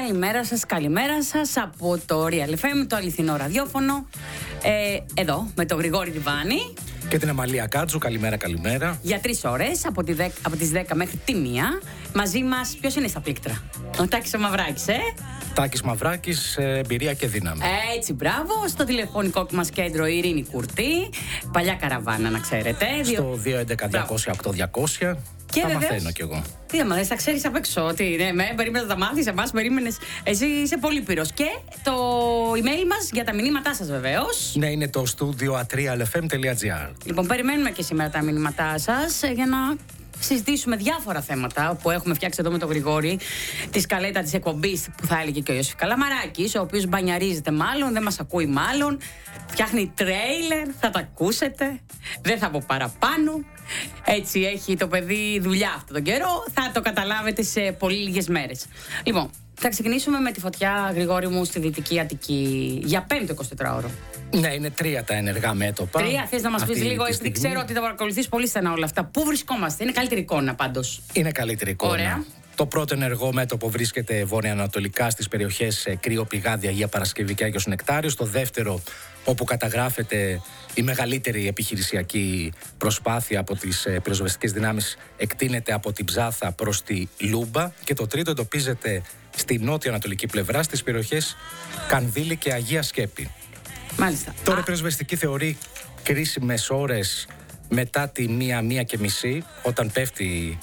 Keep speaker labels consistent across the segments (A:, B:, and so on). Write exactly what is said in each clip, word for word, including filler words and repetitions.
A: Καλημέρα σας, καλημέρα σας από το Real εφ εμ, το αληθινό ραδιόφωνο. Ε, εδώ με τον Γρηγόρη Διβάνη.
B: Και την Αμαλία Κάτζου, καλημέρα, καλημέρα.
A: Για τρεις ώρες, από, τη δέκα, από τις δέκα μέχρι τη μία. Μαζί μας, ποιος είναι στα πλήκτρα? Ο Τάκης ο Μαυράκης, ε?
B: Τάκης Μαυράκης, εμπειρία και δύναμη.
A: Έτσι, μπράβο. Στο τηλεφωνικό μας κέντρο η Ειρήνη Κουρτή. Παλιά καραβάνα, να ξέρετε.
B: Στο δύο έντεκα διακόσια οκτώ διακόσια.
A: Και
B: τα
A: βεβαίως,
B: μαθαίνω κι εγώ.
A: Τι θα μάθεις, τα ξέρεις απ' έξω. Τι, ναι, με, περίμενες να τα μάθεις, εμάς περίμενες. Εσύ είσαι πολύ πυρός. Και το email μας για τα μηνύματά σας, βεβαίως.
B: Ναι, είναι το στούντιο ατρία ελ εφ εμ τελεία τζι άρ.
A: Λοιπόν, περιμένουμε και σήμερα τα μηνύματά σας για να συζητήσουμε διάφορα θέματα που έχουμε φτιάξει εδώ με τον Γρηγόρη. Τη σκαλέτα της εκπομπής που θα έλεγε και ο Ιωσήφ Καλαμαράκης, ο οποίος μπανιαρίζεται μάλλον, δεν μας ακούει μάλλον. Φτιάχνει τρέιλερ, θα τα ακούσετε. Δεν θα πω παραπάνω. Έτσι έχει το παιδί δουλειά αυτόν τον καιρό. Θα το καταλάβετε σε πολύ λίγες μέρες. Λοιπόν, θα ξεκινήσουμε με τη φωτιά, Γρηγόρη μου, στη Δυτική Αττική για πέμπτο εικοσιτετράωρο.
B: Ναι, είναι τρία τα ενεργά μέτωπα.
A: Τρία, θες να μας πεις λίγο, επειδή
B: στιγμή.
A: ξέρω ότι τα παρακολουθείς πολύ στενά όλα αυτά. Πού βρισκόμαστε, είναι καλύτερη εικόνα πάντως.
B: Είναι καλύτερη εικόνα.
A: Ωραία.
B: Το πρώτο ενεργό μέτωπο βρίσκεται βόρεια-ανατολικά στις περιοχές Κρύο Πηγάδι, Αγία Παρασκευή και Άγιος Νεκτάριος. Το δεύτερο, όπου καταγράφεται η μεγαλύτερη επιχειρησιακή προσπάθεια από τις πυροσβεστικές δυνάμεις, εκτείνεται από την Ψάθα προς τη Λούμπα. Και το τρίτο εντοπίζεται στη νότιο-ανατολική πλευρά, στις περιοχές Κανδύλη και Αγία Σκέπη.
A: Μάλιστα.
B: Τώρα η πυροσβεστική θεωρεί κρίσιμες ώρες μετά τη μία, μία και μισή, όταν πέφτει,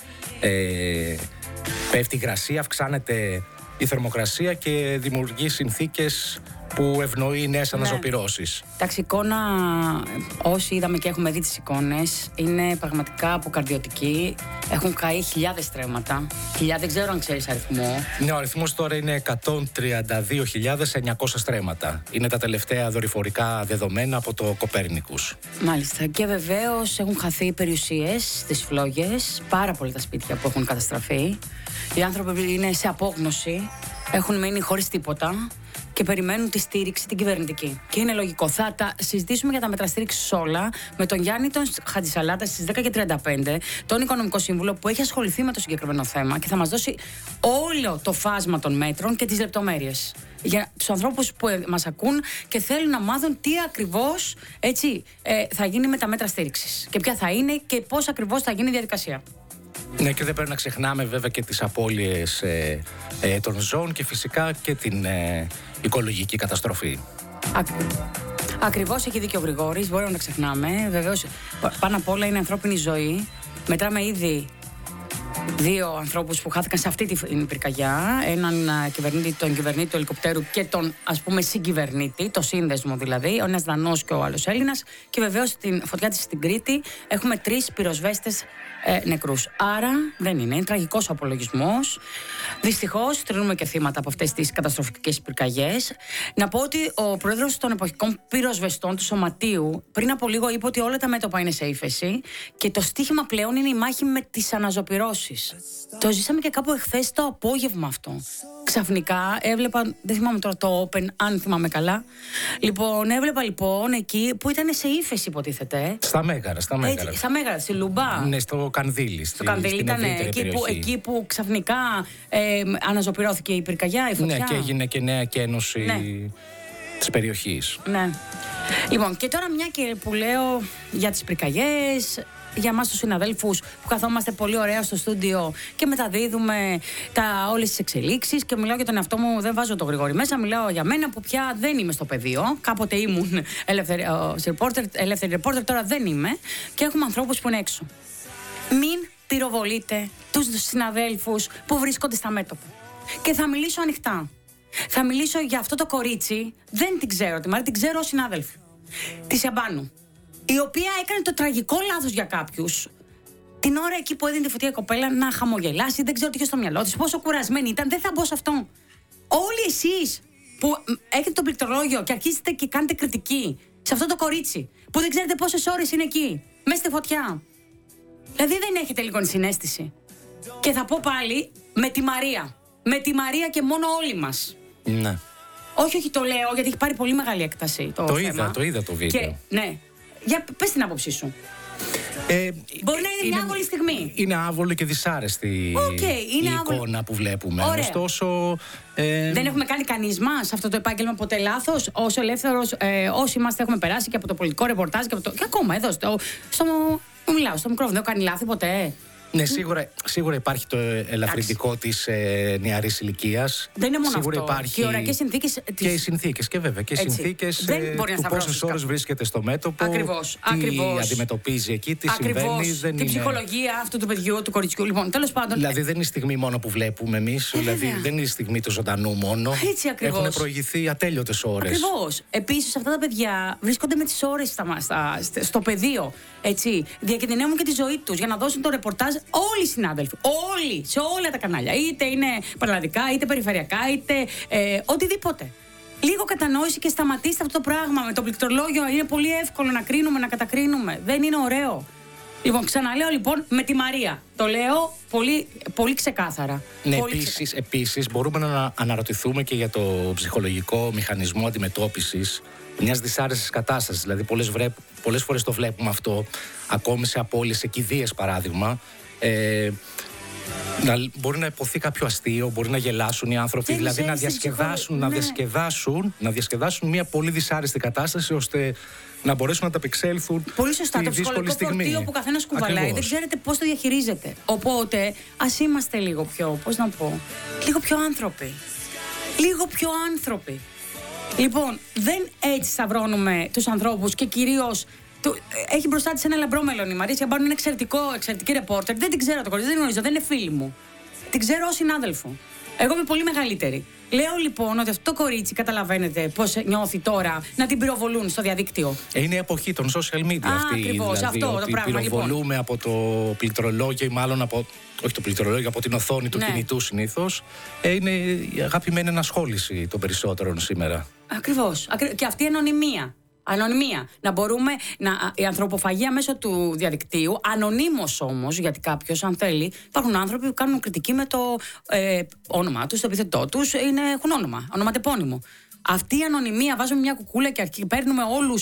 B: ε, πέφτει η υγρασία, αυξάνεται η θερμοκρασία και δημιουργεί συνθήκες που ευνοεί νέες
A: Ναι.
B: αναζωπυρώσεις.
A: Εντάξει, εικόνα, όσοι είδαμε και έχουμε δει τις εικόνες, είναι πραγματικά αποκαρδιωτική. Έχουν καεί χιλιάδες στρέμματα. Χιλιάδες, δεν ξέρω αν ξέρεις αριθμό.
B: Ναι, ο αριθμός τώρα είναι εκατόν τριάντα δύο χιλιάδες εννιακόσια στρέμματα. Είναι τα τελευταία δορυφορικά δεδομένα από το Κοπέρνικους.
A: Μάλιστα. Και βεβαίως έχουν χαθεί περιουσίες στις φλόγες. Πάρα πολλά τα σπίτια που έχουν καταστραφεί. Οι άνθρωποι είναι σε απόγνωση. Έχουν μείνει χωρίς τίποτα. Και περιμένουν τη στήριξη την κυβερνητική. Και είναι λογικό. Θα τα συζητήσουμε για τα μέτρα στήριξης όλα με τον Γιάννη τον Χατζησαλάτα στις δέκα και τριάντα πέντε, τον Οικονομικό Σύμβουλο που έχει ασχοληθεί με το συγκεκριμένο θέμα και θα μας δώσει όλο το φάσμα των μέτρων και τις λεπτομέρειες. Για τους ανθρώπους που μας ακούν και θέλουν να μάθουν τι ακριβώς έτσι, ε, θα γίνει με τα μέτρα στήριξης. Και ποια θα είναι και πώς ακριβώς θα γίνει η διαδικασία.
B: Ναι, και δεν πρέπει να ξεχνάμε βέβαια και τις απώλειες ε, ε, των ζώων και φυσικά και την ε, οικολογική καταστροφή.
A: Ακ... Ακριβώς έχει δίκιο ο Γρηγόρης, μπορεί να ξεχνάμε. Βεβαίως, πάνω απ' όλα είναι ανθρώπινη ζωή. Μετράμε ήδη δύο ανθρώπους που χάθηκαν σε αυτή την πυρκαγιά. Έναν κυβερνήτη, τον κυβερνήτη του ελικοπτέρου και τον ας πούμε συγκυβερνήτη, το σύνδεσμο δηλαδή, ο ένας Δανός και ο άλλος Έλληνας. Και βεβαίως στην φωτιά της στην Κρήτη έχουμε τρεις πυροσβέστες ε, νεκρούς. Άρα δεν είναι, είναι τραγικός ο απολογισμός. Δυστυχώς τρινούμε και θύματα από αυτές τις καταστροφικές πυρκαγιές. Να πω ότι ο πρόεδρος των εποχικών πυροσβεστών του Σωματείου πριν από λίγο είπε ότι όλα τα μέτωπα είναι σε ύφεση και το στίχημα πλέον είναι η μάχη με τις αναζωπυρώσεις. Το ζήσαμε και κάπου εχθές το απόγευμα αυτό. Ξαφνικά έβλεπα, δεν θυμάμαι τώρα το Open, αν θυμάμαι καλά. Λοιπόν, έβλεπα λοιπόν εκεί που ήταν σε ύφεση, υποτίθεται.
B: Στα Μέγαρα, στα Μέγαρα.
A: Έτσι, στα Μέγαρα, στη Λουμπά.
B: Ναι, στο Κανδύλι.
A: Στο Κανδύλι ήταν εκεί που, εκεί που ξαφνικά ε, αναζωπυρώθηκε η πυρκαγιά, η φωτιά.
B: Ναι, και έγινε και νέα κένωση
A: ναι.
B: της περιοχής.
A: Ναι. Λοιπόν, και τώρα μια και που λέω για τις πυρκαγιές, για εμάς τους συναδέλφους που καθόμαστε πολύ ωραία στο στούντιο και μεταδίδουμε τα, όλες τις εξελίξεις και μιλάω για τον εαυτό μου, δεν βάζω το Γρηγόρη μέσα, μιλάω για μένα που πια δεν είμαι στο πεδίο. Κάποτε ήμουν ελεύθερη, reporter, ελεύθερη reporter, τώρα δεν είμαι και έχουμε ανθρώπους που είναι έξω. Μην πυροβολείτε τους συναδέλφους που βρίσκονται στα μέτωπα. Και θα μιλήσω ανοιχτά. Θα μιλήσω για αυτό το κορίτσι, δεν την ξέρω, τη Μαρία την ξέρω ως συνάδελφη. Τη Σιαμπάνου. Η οποία έκανε το τραγικό λάθος για κάποιους την ώρα εκεί που έδινε τη φωτιά η κοπέλα να χαμογελάσει, δεν ξέρω τι είχε στο μυαλό της, πόσο κουρασμένη ήταν, δεν θα μπω σε αυτό. Όλοι εσείς που έχετε το πληκτρολόγιο και αρχίζετε και κάνετε κριτική σε αυτό το κορίτσι, που δεν ξέρετε πόσες ώρες είναι εκεί, μέσα στη φωτιά. Δηλαδή δεν έχετε λίγο συναίσθηση. Και θα πω πάλι με τη Μαρία. Με τη Μαρία και μόνο όλοι μας.
B: Ναι.
A: Όχι, όχι, το λέω γιατί έχει πάρει πολύ μεγάλη έκταση το,
B: το
A: θέμα.
B: είδα, το είδα το βίντεο.
A: Και, ναι. Για πες την άποψή σου.
B: Ε,
A: Μπορεί να είναι, είναι μια άβολη στιγμή.
B: Είναι άβολη και δυσάρεστη
A: okay, είναι
B: η
A: άβολη.
B: εικόνα που βλέπουμε.
A: Ωραία.
B: Ωστόσο, ε...
A: δεν έχουμε κάνει κανείς μας αυτό το επάγγελμα ποτέ λάθος. Όσο ελεύθερος, ε, όσοι είμαστε, έχουμε περάσει και από το πολιτικό ρεπορτάζ και, από το... και ακόμα εδώ στο, στο, μιλάω, στο μικρόφωνο. Δεν έχω κάνει λάθη ποτέ.
B: Ναι, σίγουρα, σίγουρα υπάρχει το ελαφρυντικό της ε, νεαρής ηλικίας.
A: Δεν είναι μόνο
B: σίγουρα
A: αυτό.
B: Υπάρχει...
A: Και οι ωρακές συνθήκες. Της...
B: Και οι συνθήκες, και βέβαια. Και οι συνθήκες ε, του πόσες ώρες βρίσκεται στο μέτωπο.
A: Ακριβώς.
B: Τι
A: Ακριβώς.
B: αντιμετωπίζει εκεί, τι
A: Ακριβώς.
B: συμβαίνει. Δεν
A: την
B: είναι...
A: ψυχολογία αυτού του παιδιού, του κοριτσιού. Λοιπόν, τέλος πάντων.
B: Δηλαδή δεν είναι η στιγμή μόνο που βλέπουμε εμείς. Ε, δηλαδή δεν είναι η στιγμή του ζωντανού μόνο.
A: Έτσι ακριβώς.
B: Έχουν προηγηθεί ατέλειωτες ώρες.
A: Ακριβώς. Επίσης, αυτά τα παιδιά βρίσκονται με τις ώρες στα, στα, στο πεδίο. Έτσι. Διακινδυνεύουν και τη ζωή τους για να δώσουν το ρεπορτάζ όλοι οι συνάδελφοι. Όλοι, σε όλα τα κανάλια. Είτε είναι πανελλαδικά, είτε περιφερειακά, είτε ε, οτιδήποτε. Λίγο κατανόηση και σταματήστε αυτό το πράγμα. Με το πληκτρολόγιο είναι πολύ εύκολο να κρίνουμε, να κατακρίνουμε. Δεν είναι ωραίο. Λοιπόν, ξαναλέω λοιπόν με τη Μαρία. Το λέω πολύ, πολύ ξεκάθαρα.
B: Ναι,
A: πολύ
B: επίσης,
A: ξεκάθαρα.
B: επίσης μπορούμε να αναρωτηθούμε και για το ψυχολογικό μηχανισμό αντιμετώπισης μιας δυσάρεστης κατάστασης. Δηλαδή, πολλές, βρέ, πολλές φορές το βλέπουμε αυτό, ακόμη σε απώλειες, σε κηδείες παράδειγμα. Ε, να, μπορεί να υποθεί κάποιο αστείο, μπορεί να γελάσουν οι άνθρωποι, δηλαδή να διασκεδάσουν, να,
A: ναι.
B: διασκεδάσουν, να διασκεδάσουν μια πολύ δυσάρεστη κατάσταση ώστε να μπορέσουν να ταπεξέλθουν.
A: Πολύ σωστά. Το ψυχολογικό φορτίο που καθένας κουβαλάει, δεν ξέρετε πώς το διαχειρίζεται. Οπότε, ας είμαστε λίγο πιο, πώς να πω, λίγο πιο άνθρωποι. Λίγο πιο άνθρωποι. Λοιπόν, δεν έτσι σταυρώνουμε τους ανθρώπους και κυρίως. Του, έχει μπροστά της ένα λαμπρό μέλλον η Μαρία Σιαμπάνου, είναι εξαιρετικό, εξαιρετική ρεπόρτερ. Δεν την ξέρω το κορίτσι, δεν την γνωρίζω, δεν είναι φίλη μου. Την ξέρω ως συνάδελφο. Εγώ είμαι πολύ μεγαλύτερη. Λέω λοιπόν ότι αυτό το κορίτσι, καταλαβαίνετε πώς νιώθει τώρα να την πυροβολούν στο διαδίκτυο.
B: Είναι η εποχή των social media
A: Α,
B: αυτή.
A: ακριβώς,
B: δηλαδή,
A: αυτό
B: ότι
A: το πράγμα.
B: Πυροβολούμε
A: Λοιπόν.
B: από το πληκτρολόγιο ή μάλλον από. Όχι το πληκτρολόγιο, από την οθόνη του
A: ναι.
B: κινητού συνήθως. Ε, είναι η αγαπημένη ενασχόληση των περισσότερων σήμερα.
A: Ακριβώς. Και αυτή η ανωνυμία. Ανωνυμία. Να μπορούμε να. Η ανθρωποφαγία μέσω του διαδικτύου, ανωνύμως όμως, γιατί κάποιος, αν θέλει, υπάρχουν άνθρωποι που κάνουν κριτική με το ε, όνομά τους, το επίθετό τους, είναι, έχουν όνομα, ονοματεπώνυμο. Αυτή η ανωνυμία, βάζουμε μια κουκούλα και αρχι, παίρνουμε όλους.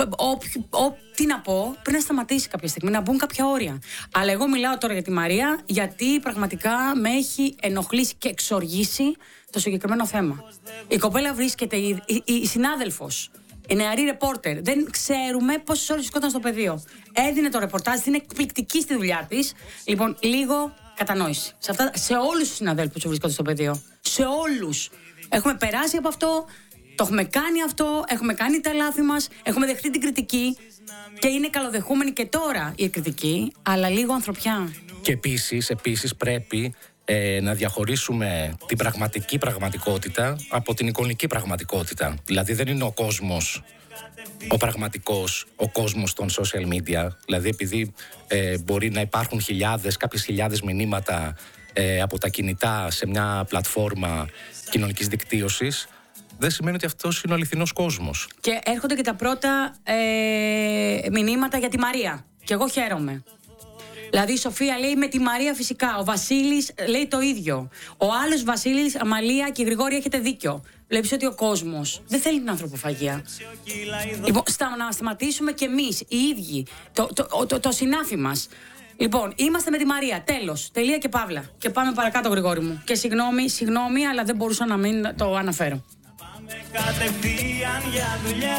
A: Τι να πω, πρέπει να σταματήσει κάποια στιγμή, να μπουν κάποια όρια. Αλλά εγώ μιλάω τώρα για τη Μαρία, γιατί πραγματικά με έχει ενοχλήσει και εξοργήσει το συγκεκριμένο θέμα. Η κοπέλα βρίσκεται, η, η, η συνάδελφος. Η νεαρή ρεπόρτερ. Δεν ξέρουμε πόσες ώρες βρισκόταν στο πεδίο. Έδινε το ρεπορτάζ, είναι εκπληκτική στη δουλειά της. Λοιπόν, λίγο κατανόηση. Σε, αυτά, σε όλους τους συναδέλφους που βρίσκονται στο πεδίο. Σε όλους. Έχουμε περάσει από αυτό, το έχουμε κάνει αυτό, έχουμε κάνει τα λάθη μας, έχουμε δεχτεί την κριτική και είναι καλοδεχούμενη και τώρα η κριτική, αλλά λίγο ανθρωπιά.
B: Και επίσης, επίσης πρέπει Ε, να διαχωρίσουμε την πραγματική πραγματικότητα από την εικονική πραγματικότητα. Δηλαδή δεν είναι ο κόσμος ο πραγματικός, ο κόσμος των social media. Δηλαδή επειδή ε, μπορεί να υπάρχουν χιλιάδες, κάποιες χιλιάδες μηνύματα ε, από τα κινητά σε μια πλατφόρμα κοινωνικής δικτύωσης, δεν σημαίνει ότι αυτός είναι ο αληθινός κόσμος.
A: Και έρχονται και τα πρώτα ε, μηνύματα για τη Μαρία. Και εγώ χαίρομαι. Δηλαδή η Σοφία λέει με τη Μαρία φυσικά. Ο Βασίλης λέει το ίδιο. Ο άλλος Βασίλης, Αμαλία και η Γρηγόρη έχετε δίκιο. Βλέπεις ότι ο κόσμος δεν θέλει την ανθρωποφαγία. Λοιπόν, στα, να σταματήσουμε κι εμείς οι ίδιοι το, το, το, το, το συνάφι μας. Λοιπόν, είμαστε με τη Μαρία. Τέλος. Τελεία και παύλα. Και πάμε παρακάτω, Γρηγόρη μου. Και συγγνώμη, συγγνώμη, αλλά δεν μπορούσα να μην το αναφέρω.
C: Πάμε κατευθείαν για δουλειά.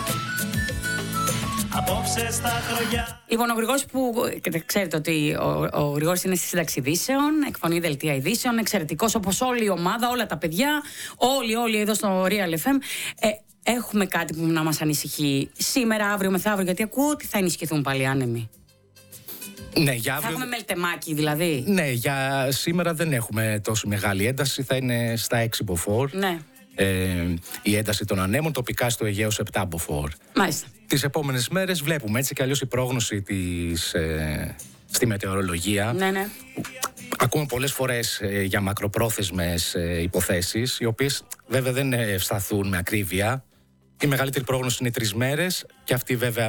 C: Απόψε στα χωριά.
A: Λοιπόν, ο Γρηγόρης που. Ξέρετε ότι ο, ο Γρηγόρης είναι στη σύνταξη ειδήσεων, εκφωνεί δελτία ειδήσεων, εξαιρετικός όπως όλη η ομάδα, όλα τα παιδιά, όλοι, όλοι εδώ στο Real εφ εμ. Ε, έχουμε κάτι που να μας ανησυχεί σήμερα, αύριο, μεθαύριο, γιατί ακούω ότι θα ενισχυθούν πάλι άνεμοι.
B: Ναι, για αύριο...
A: Θα έχουμε μελτεμάκι δηλαδή.
B: Ναι, για σήμερα δεν έχουμε τόσο μεγάλη ένταση, θα είναι στα έξι μποφόρ.
A: Ναι.
B: Ε, η ένταση των ανέμων, τοπικά στο Αιγαίο επτά μποφόρ.
A: Μάλιστα.
B: Τις επόμενες μέρες βλέπουμε έτσι κι αλλιώς η πρόγνωση της, ε, στη μετεωρολογία.
A: Ναι, ναι.
B: Ακούμε πολλές φορές ε, για μακροπρόθεσμες ε, υποθέσεις, οι οποίες βέβαια δεν ευσταθούν με ακρίβεια. Η μεγαλύτερη πρόγνωση είναι τρεις μέρες και αυτή βέβαια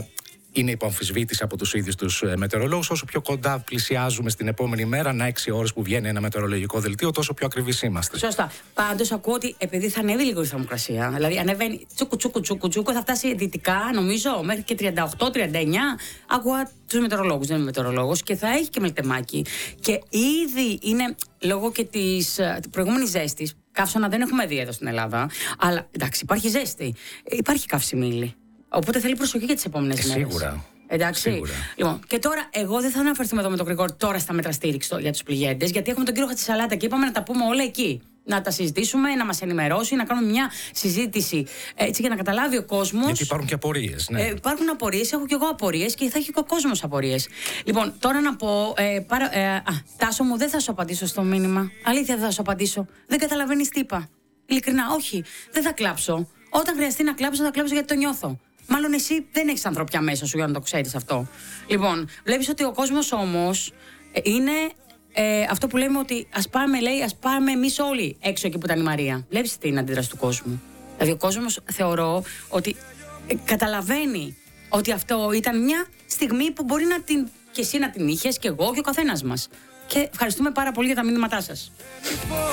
B: είναι υπό αμφισβήτηση από τους ίδιους τους μετεωρολόγους. Όσο πιο κοντά πλησιάζουμε στην επόμενη μέρα, ανά έξι ώρες που βγαίνει ένα μετεωρολογικό δελτίο, τόσο πιο ακριβείς είμαστε.
A: Σωστά. Πάντως ακούω ότι επειδή θα ανέβει λίγο η θερμοκρασία, δηλαδή ανεβαίνει τσούκου τσούκου τσούκου τσούκου, θα φτάσει δυτικά νομίζω μέχρι και τριάντα οκτώ τριάντα εννιά. Ακούω τους μετεωρολόγους, δεν είμαι μετεωρολόγος, και θα έχει και μελτεμάκι. Και ήδη είναι λόγω και της προηγούμενης ζέστης. Καύσωνα δεν έχουμε δει εδώ στην Ελλάδα. Αλλά εντάξει, υπάρχει ζέστη. Υπάρχει καυσιμίλη. Οπότε θέλει προσοχή για τις επόμενες μέρες.
B: Σίγουρα.
A: Εντάξει.
B: Σίγουρα.
A: Λοιπόν, και τώρα, εγώ δεν θα αναφερθούμε εδώ με τον Γρηγόρη τώρα στα μέτρα στήριξη για τους πληγέντες, γιατί έχουμε τον κύριο Χατσισαλάτα και είπαμε να τα πούμε όλα εκεί. Να τα συζητήσουμε, να μας ενημερώσει, να κάνουμε μια συζήτηση έτσι για να καταλάβει ο κόσμος.
B: Γιατί υπάρχουν και απορίες. Ναι.
A: Ε, υπάρχουν απορίες, έχω και εγώ απορίες και θα έχει και ο κόσμος απορίες. Λοιπόν, τώρα να πω. Ε, παρα, ε, α, Τάσο μου, δεν θα σου απαντήσω στο μήνυμα. Αλήθεια, δεν θα σου απαντήσω. Δεν καταλαβαίνεις τι είπα. Ειλικρινά, όχι. Δεν θα κλάψω. Όταν χρειαστεί να κλάψω, θα κλάψω γιατί το νιώθω. Μάλλον εσύ δεν έχεις ανθρωπιά μέσα σου για να το ξέρεις αυτό. Λοιπόν, βλέπεις ότι ο κόσμος όμως ε, είναι. Ε, αυτό που λέμε ότι ας πάμε, λέει, ας πάμε εμείς όλοι έξω εκεί που ήταν η Μαρία. Βλέπεις την αντίδραση του κόσμου. Δηλαδή ο κόσμος θεωρώ ότι ε, καταλαβαίνει ότι αυτό ήταν μια στιγμή που μπορεί να την, και εσύ να την είχες και εγώ και ο καθένας μας. Και ευχαριστούμε πάρα πολύ για τα μηνύματά σας.